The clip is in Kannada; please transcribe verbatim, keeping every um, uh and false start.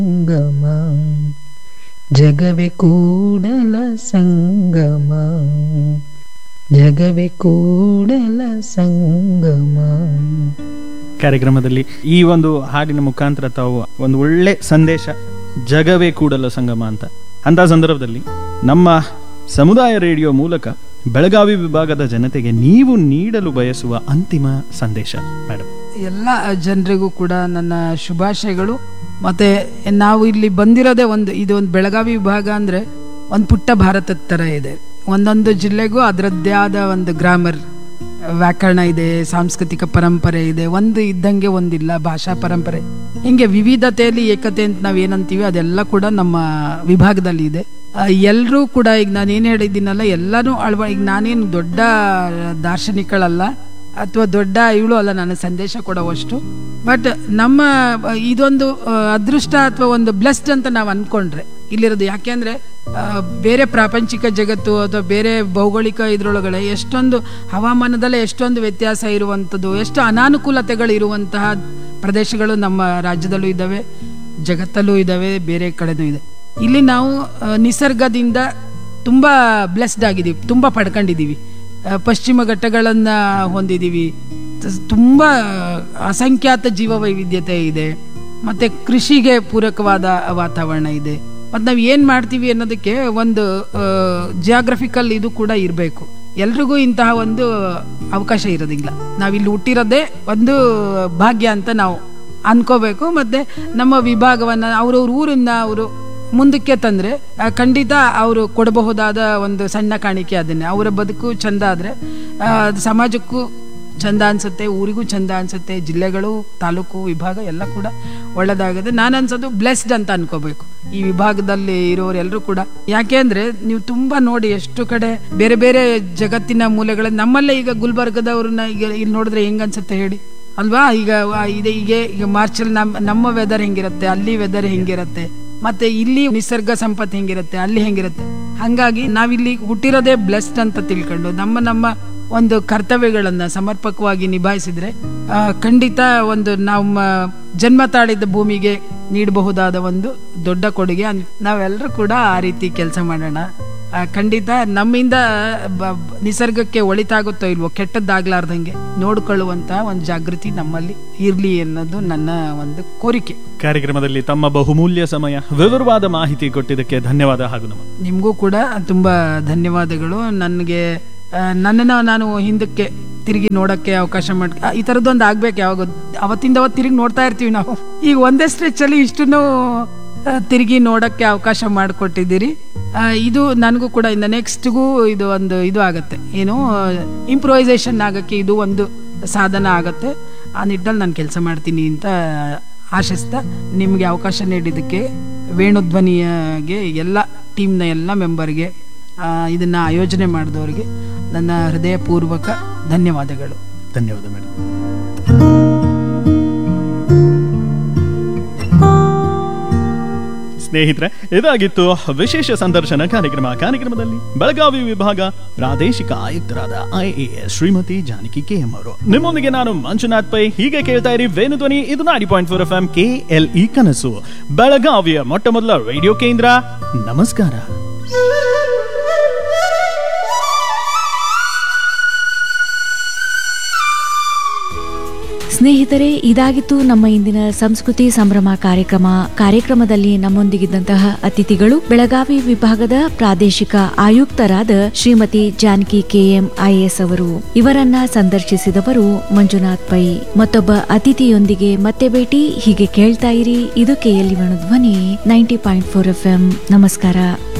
ಸಂಗಮ ಜಗವೇ ಕೂಡಲ ಸಂಗಮ ಜಗವೇ ಕೂಡಲ ಸಂಗಮ. ಕಾರ್ಯಕ್ರಮದಲ್ಲಿ ಈ ಒಂದು ಹಾಡಿನ ಮುಖಾಂತರ ತಾವು ಒಂದು ಒಳ್ಳೆ ಸಂದೇಶ, ಜಗವೇ ಕೂಡಲ ಸಂಗಮ ಅಂತ. ಅಂಥ ಸಂದರ್ಭದಲ್ಲಿ ನಮ್ಮ ಸಮುದಾಯ ರೇಡಿಯೋ ಮೂಲಕ ಬೆಳಗಾವಿ ವಿಭಾಗದ ಜನತೆಗೆ ನೀವು ನೀಡಲು ಬಯಸುವ ಅಂತಿಮ ಸಂದೇಶ ಮೇಡಮ್. ಎಲ್ಲ ಜನರಿಗೂ ಕೂಡ ನನ್ನ ಶುಭಾಶಯಗಳು. ಮತ್ತು ನಾವು ಇಲ್ಲಿ ಬಂದಿರೋದೇ ಒಂದು, ಇದು ಒಂದು ಬೆಳಗಾವಿ ವಿಭಾಗ ಅಂದರೆ ಒಂದು ಪುಟ್ಟ ಭಾರತದ ಥರ ಇದೆ. ಒಂದೊಂದು ಜಿಲ್ಲೆಗೂ ಅದರದ್ದೇ ಆದ ಒಂದು ಗ್ರಾಮರ್, ವ್ಯಾಕರಣ ಇದೆ, ಸಾಂಸ್ಕೃತಿಕ ಪರಂಪರೆ ಇದೆ, ಒಂದು ಇದ್ದಂಗೆ ಒಂದಿಲ್ಲ, ಭಾಷಾ ಪರಂಪರೆ, ಹಿಂಗೆ ವಿವಿಧತೆಯಲ್ಲಿ ಏಕತೆ ಅಂತ ನಾವು ಏನಂತೀವಿ ಅದೆಲ್ಲ ಕೂಡ ನಮ್ಮ ವಿಭಾಗದಲ್ಲಿ ಇದೆ. ಎಲ್ಲರೂ ಕೂಡ ಈಗ ನಾನೇನು ಹೇಳಿದ್ದೀನಲ್ಲ ಎಲ್ಲನೂ ಅಳವ. ಈಗ ನಾನೇನು ದೊಡ್ಡ ದಾರ್ಶನಿಕಳಲ್ಲ ಅಥವಾ ದೊಡ್ಡ ಇವಳು ಅಲ್ಲ, ನಾನು ಸಂದೇಶ ಕೊಡುವಷ್ಟು. ಬಟ್ ನಮ್ಮ ಇದೊಂದು ಅದೃಷ್ಟ ಅಥವಾ ಒಂದು ಬ್ಲೆಸ್ಡ್ ಅಂತ ನಾವು ಅಂದ್ಕೊಂಡ್ರೆ ಇಲ್ಲಿರೋದು. ಯಾಕೆಂದರೆ ಬೇರೆ ಪ್ರಾಪಂಚಿಕ ಜಗತ್ತು ಅಥವಾ ಬೇರೆ ಭೌಗೋಳಿಕ ಇದರೊಳಗಡೆ ಎಷ್ಟೊಂದು ಹವಾಮಾನದಲ್ಲೇ ಎಷ್ಟೊಂದು ವ್ಯತ್ಯಾಸ ಇರುವಂಥದ್ದು, ಎಷ್ಟು ಅನಾನುಕೂಲತೆಗಳು ಇರುವಂತಹ ಪ್ರದೇಶಗಳು ನಮ್ಮ ರಾಜ್ಯದಲ್ಲೂ ಇದ್ದಾವೆ, ಜಗತ್ತಲ್ಲೂ ಇದ್ದಾವೆ, ಬೇರೆ ಕಡೆನೂ ಇದೆ. ಇಲ್ಲಿ ನಾವು ನಿಸರ್ಗದಿಂದ ತುಂಬ ಬ್ಲೆಸ್ಡ್ ಆಗಿದ್ದೀವಿ, ತುಂಬ ಪಡ್ಕೊಂಡಿದ್ದೀವಿ. ಪಶ್ಚಿಮ ಘಟ್ಟಗಳನ್ನು ಹೊಂದಿದ್ದೀವಿ, ತುಂಬ ಅಸಂಖ್ಯಾತ ಜೀವ ವೈವಿಧ್ಯತೆ ಇದೆ, ಮತ್ತು ಕೃಷಿಗೆ ಪೂರಕವಾದ ವಾತಾವರಣ ಇದೆ. ಮತ್ತು ನಾವು ಏನು ಮಾಡ್ತೀವಿ ಅನ್ನೋದಕ್ಕೆ ಒಂದು ಜಿಯಾಗ್ರಫಿಕಲ್ ಇದು ಕೂಡ ಇರಬೇಕು. ಎಲ್ರಿಗೂ ಇಂತಹ ಒಂದು ಅವಕಾಶ ಇರೋದಿಲ್ಲ. ನಾವಿಲ್ಲಿ ಹುಟ್ಟಿರೋದೇ ಒಂದು ಭಾಗ್ಯ ಅಂತ ನಾವು ಅನ್ಕೋಬೇಕು. ಮತ್ತು ನಮ್ಮ ವಿಭಾಗವನ್ನು ಅವ್ರವ್ರ ಊರನ್ನ ಅವರು ಮುಂದಕ್ಕೆ ತಂದರೆ ಖಂಡಿತ ಅವರು ಕೊಡಬಹುದಾದ ಒಂದು ಸಣ್ಣ ಕಾಣಿಕೆ ಅದನ್ನೇ. ಅವರ ಬದುಕು ಚೆಂದ ಆದರೆ ಸಮಾಜಕ್ಕೂ ಚಂದ ಅನ್ಸುತ್ತೆ, ಊರಿಗೂ ಚಂದ ಅನ್ಸುತ್ತೆ, ಜಿಲ್ಲೆಗಳು, ತಾಲೂಕು, ವಿಭಾಗ ಎಲ್ಲ ಕೂಡ ಒಳ್ಳೆದಾಗುತ್ತೆ. ನಾನು ಅನ್ಸೋದು ಬ್ಲೆಸ್ಡ್ ಅಂತ ಅನ್ಕೋಬೇಕು ಈ ವಿಭಾಗದಲ್ಲಿ ಇರೋರೆಲ್ಲರೂ ಕೂಡ. ಯಾಕೆ ಅಂದರೆ ನೀವು ತುಂಬ ನೋಡಿ ಎಷ್ಟು ಕಡೆ ಬೇರೆ ಬೇರೆ ಜಗತ್ತಿನ ಮೂಲೆಗಳಲ್ಲಿ, ನಮ್ಮಲ್ಲೇ ಈಗ ಗುಲ್ಬರ್ಗದವ್ರನ್ನ ಈಗ ಇಲ್ಲಿ ನೋಡಿದ್ರೆ ಹೆಂಗೆ ಅನ್ಸುತ್ತೆ ಹೇಳಿ ಅಲ್ವಾ? ಈಗ ಇದೆ ಈಗ ಈಗ ಮಾರ್ಚಲ್ಲಿ ನಮ್ಮ ನಮ್ಮ ವೆದರ್ ಹೆಂಗಿರುತ್ತೆ, ಅಲ್ಲಿ ವೆದರ್ ಹೆಂಗಿರುತ್ತೆ, ಮತ್ತೆ ಇಲ್ಲಿ ನಿಸರ್ಗ ಸಂಪತ್ತು ಹೆಂಗಿರುತ್ತೆ, ಅಲ್ಲಿ ಹೆಂಗಿರುತ್ತೆ. ಹಾಗಾಗಿ ನಾವಿಲ್ಲಿ ಹುಟ್ಟಿರೋದೇ ಬ್ಲೆಸ್ಡ್ ಅಂತ ತಿಳ್ಕೊಂಡು ನಮ್ಮ ನಮ್ಮ ಒಂದು ಕರ್ತವ್ಯಗಳನ್ನು ಸಮರ್ಪಕವಾಗಿ ನಿಭಾಯಿಸಿದ್ರೆ ಖಂಡಿತ ಒಂದು ನಮ್ಮ ಜನ್ಮ ತಾಳಿದ ಭೂಮಿಗೆ ನೀಡಬಹುದಾದ ಒಂದು ದೊಡ್ಡ ಕೊಡುಗೆ. ನಾವೆಲ್ಲರೂ ಕೂಡ ಆ ರೀತಿ ಕೆಲಸ ಮಾಡೋಣ. ಖಂಡಿತ ನಮ್ಮಿಂದ ನಿಸರ್ಗಕ್ಕೆ ಒಳಿತಾಗುತ್ತೋ ಇಲ್ವೋ, ಕೆಟ್ಟದ್ದಾಗ್ಲಾರ್ದಂಗೆ ನೋಡ್ಕೊಳ್ಳುವಂತಹ ಒಂದು ಜಾಗೃತಿ ನಮ್ಮಲ್ಲಿ ಇರ್ಲಿ ಅನ್ನೋದು ನನ್ನ ಒಂದು ಕೋರಿಕೆ. ಕಾರ್ಯಕ್ರಮದಲ್ಲಿ ತಮ್ಮ ಬಹುಮೂಲ್ಯ ಸಮಯ, ವಿವರವಾದ ಮಾಹಿತಿ ಕೊಟ್ಟಿದ್ದಕ್ಕೆ ಧನ್ಯವಾದ. ಹಾಗೂ ನಮ್ಮ ನಿಮಗೂ ಕೂಡ ತುಂಬಾ ಧನ್ಯವಾದಗಳು. ನನಗೆ ನನ್ನನ್ನು ನಾನು ಹಿಂದಕ್ಕೆ ತಿರುಗಿ ನೋಡೋಕ್ಕೆ ಅವಕಾಶ ಮಾಡಿ ಈ ಥರದ್ದೊಂದು ಆಗ್ಬೇಕು. ಯಾವಾಗ ಅವತ್ತಿಂದ ಅವತ್ತು ತಿರುಗಿ ನೋಡ್ತಾ ಇರ್ತೀವಿ ನಾವು. ಈಗ ಒಂದೇ ಸ್ಟ್ರೆಚ್ಚಲ್ಲಿ ಇಷ್ಟನ್ನು ತಿರುಗಿ ನೋಡೋಕ್ಕೆ ಅವಕಾಶ ಮಾಡಿಕೊಟ್ಟಿದ್ದೀರಿ. ಇದು ನನಗೂ ಕೂಡ ಇನ್ನು ನೆಕ್ಸ್ಟ್ಗೂ ಇದು ಒಂದು ಇದು ಆಗುತ್ತೆ, ಏನು ಇಂಪ್ರೂವೈಸೇಷನ್ ಆಗೋಕ್ಕೆ ಇದು ಒಂದು ಸಾಧನ ಆಗುತ್ತೆ. ಆ ನಿಟ್ಟಿನಲ್ಲಿ ನಾನು ಕೆಲಸ ಮಾಡ್ತೀನಿ ಅಂತ ಆಶಿಸ್ತಾ ನಿಮಗೆ ಅವಕಾಶ ನೀಡಿದ್ದಕ್ಕೆ ವೇಣುಧ್ವನಿಗೆ ಎಲ್ಲ ಟೀಮ್ನ ಎಲ್ಲ ಮೆಂಬರ್ಗೆ, ಇದನ್ನು ಆಯೋಜನೆ ಮಾಡಿದವರಿಗೆ ನನ್ನ ಹೃದಯಪೂರ್ವಕ ಧನ್ಯವಾದಗಳು. ಧನ್ಯವಾದ ಮೇಡಮ್. ಸ್ನೇಹಿತರೆ, ಇದಾಗಿತ್ತು ವಿಶೇಷ ಸಂದರ್ಶನ ಕಾರ್ಯಕ್ರಮ. ಕಾರ್ಯಕ್ರಮದಲ್ಲಿ ಬೆಳಗಾವಿ ವಿಭಾಗ ಪ್ರಾದೇಶಿಕ ಆಯುಕ್ತರಾದ I A S Shrimati Janaki K M ಅವರು. ನಿಮ್ಮೊಂದಿಗೆ ನಾನು ಮಂಜುನಾಥ್ ಪೈ. ಹೀಗೆ ಕೇಳ್ತಾ ಇರಿ ವೇಣುಧ್ವನಿ. ಇದು ನಾಡಿ point four F M K L E ಕನಸು, ಬೆಳಗಾವಿಯ ಮೊಟ್ಟ ಮೊದಲ ರೇಡಿಯೋ ಕೇಂದ್ರ. ನಮಸ್ಕಾರ. ಸ್ನೇಹಿತರೆ, ಇದಾಗಿತ್ತು ನಮ್ಮ ಇಂದಿನ ಸಂಸ್ಕೃತಿ ಸಂಭ್ರಮ ಕಾರ್ಯಕ್ರಮ. ಕಾರ್ಯಕ್ರಮದಲ್ಲಿ ನಮ್ಮೊಂದಿಗಿದ್ದಂತಹ ಅತಿಥಿಗಳು ಬೆಳಗಾವಿ ವಿಭಾಗದ ಪ್ರಾದೇಶಿಕ ಆಯುಕ್ತರಾದ ಶ್ರೀಮತಿ ಜಾನಕಿ ಕೆಎಂ ಐಎಎಸ್ ಅವರು. ಇವರನ್ನ ಸಂದರ್ಶಿಸಿದವರು ಮಂಜುನಾಥ್ ಪೈ. ಮತ್ತೊಬ್ಬ ಅತಿಥಿಯೊಂದಿಗೆ ಮತ್ತೆ ಭೇಟಿ. ಹೀಗೆ ಕೇಳ್ತಾ ಇರಿ, ಇದು KLE Venudhwani ninety point four F M. ನಮಸ್ಕಾರ.